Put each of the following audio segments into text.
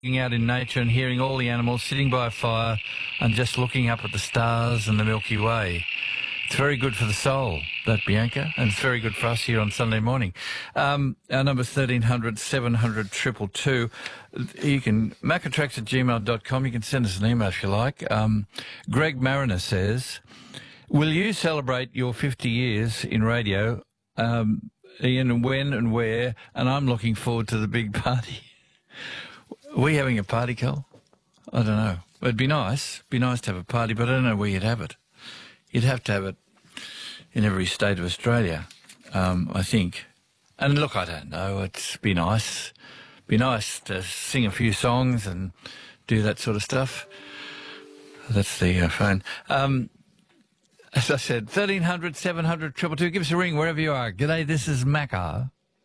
being out in nature and hearing all the animals sitting by a fire and just looking up at the stars and the Milky Way. It's very good for the soul, that, Bianca, and it's very good for us here on Sunday morning. Our number's 1300 700 222. You can, macatrax@gmail.com. You can send us an email if you like. Greg Mariner says, will you celebrate your 50 years in radio, Ian, when and where? And I'm looking forward to the big party. Are we having a party, Cole? I don't know. It'd be nice. It'd be nice to have a party, but I don't know where you'd have it. You'd have to have it in every state of Australia, I think. And look, I don't know. It'd be nice. Be nice to sing a few songs and do that sort of stuff. That's the phone. As I said, 1300 700 222. Give us a ring wherever you are. G'day, this is Macca.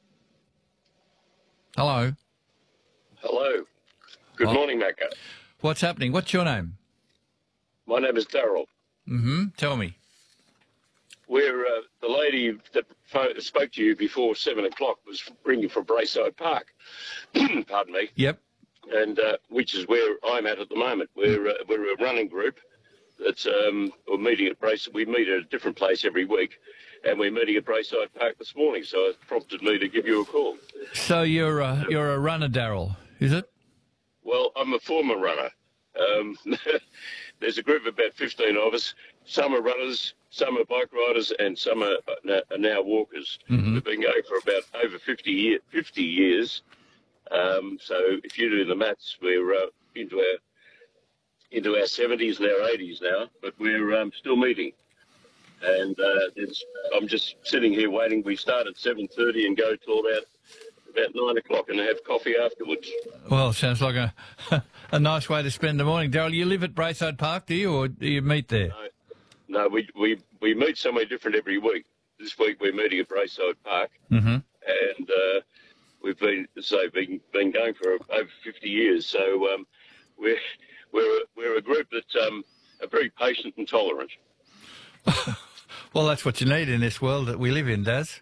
Hello. Hello. Good morning, Macca. What's happening? What's your name? My name is Daryl. Tell me. We're the lady that spoke to you before 7 o'clock was ringing from Brayside Park. Pardon me. Yep. And which is where I'm at the moment. We're a running group that's we're meeting at Brayside. We meet at a different place every week, and we're meeting at Brayside Park this morning. So it prompted me to give you a call. So you're a runner, Daryl, is it? Well, I'm a former runner. There's a group of about 15 of us. Some are runners, some are bike riders, and some are now walkers. We've been going for about over 50 years. So if you do the maths, we're into our 70s and our 80s now, but we're still meeting. And I'm just sitting here waiting. We start at 7:30 and go till about 9 o'clock and have coffee afterwards. Well, sounds like a nice way to spend the morning. Daryl, you live at Brayside Park, do you, or do you meet there? No, we meet somewhere different every week. This week we're meeting at Brayside Park, and we've been been going for over 50 years. So we're a group that are very patient and tolerant. Well, that's what you need in this world that we live in, Daz.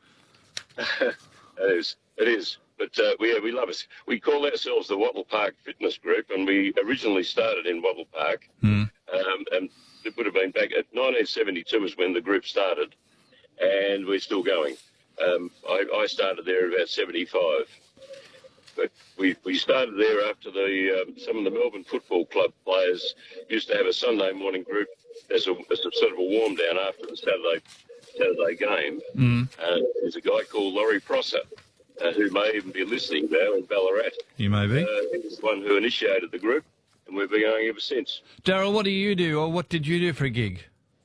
It is. But we love us. We call ourselves the Wattle Park Fitness Group, and we originally started in Wattle Park. And it would have been back at 1972 is when the group started, and we're still going. I started there about 75. But we started there after some of the Melbourne Football Club players used to have a Sunday morning group as a sort of a warm down after the Saturday game. There's a guy called Laurie Prosser, who may even be listening now in Ballarat. You may be. He's the one who initiated the group, and we've been going ever since. Daryl, what do you do, or what did you do for a gig?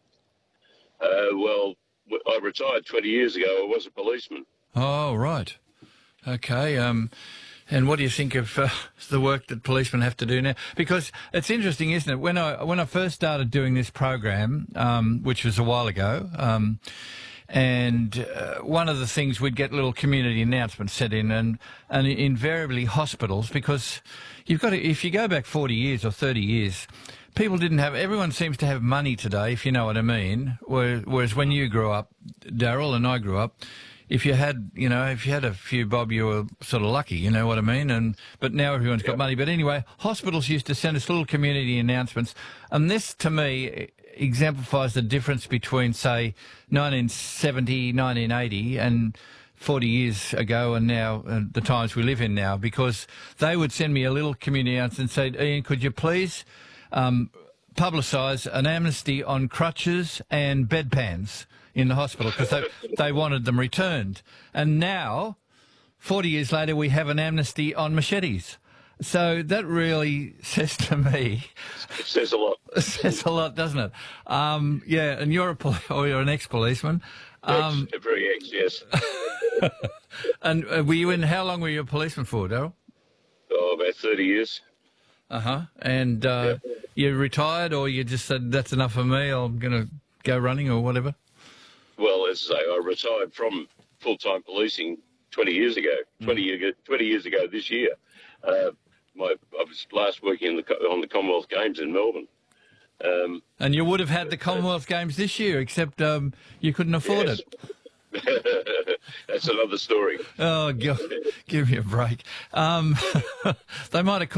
Well, I retired 20 years ago. I was a policeman. Oh, right. Okay. And what do you think of the work that policemen have to do now? Because it's interesting, isn't it? When I first started doing this program, which was a while ago, and one of the things, we'd get little community announcements set in, and invariably hospitals, because if you go back 40 years or 30 years, people didn't have, everyone seems to have money today, if you know what I mean, whereas when you grew up, Daryl, and I grew up, if you had a few bob, you were sort of lucky, you know what I mean? But now everyone's got money. But anyway, hospitals used to send us little community announcements, and this, to me, exemplifies the difference between, say, 1970, 1980 and 40 years ago and now, the times we live in now, because they would send me a little community announcement and say, Ian, could you please publicise an amnesty on crutches and bedpans in the hospital, because they wanted them returned. And now, 40 years later, we have an amnesty on machetes. So that really says to me... It says a lot. It says a lot, doesn't it? Yeah, and you're you're an ex-policeman. Very ex, yes. And how long were you a policeman for, Daryl? Oh, about 30 years. And you retired, or you just said, that's enough for me, I'm going to go running or whatever? Well, as I say, I retired from full-time policing 20 years ago. 20 years ago this year. I was last working on the Commonwealth Games in Melbourne. And you would have had the Commonwealth Games this year, except you couldn't afford it. That's another story. Oh, give me a break. They might have